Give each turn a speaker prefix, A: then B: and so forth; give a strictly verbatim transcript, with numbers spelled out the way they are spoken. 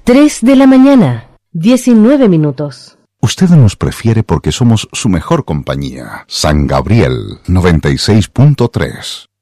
A: tres de la mañana, diecinueve minutos.
B: Usted nos prefiere porque somos su mejor compañía. San Gabriel noventa y seis punto tres.